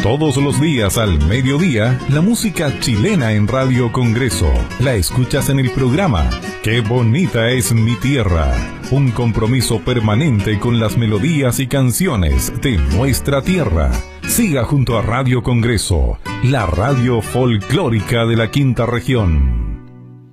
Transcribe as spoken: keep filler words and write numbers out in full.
Todos los días al mediodía, la música chilena en Radio Congreso. La escuchas en el programa Qué bonita es mi tierra. Un compromiso permanente con las melodías y canciones de nuestra tierra. Siga junto a Radio Congreso, la radio folclórica de la Quinta Región.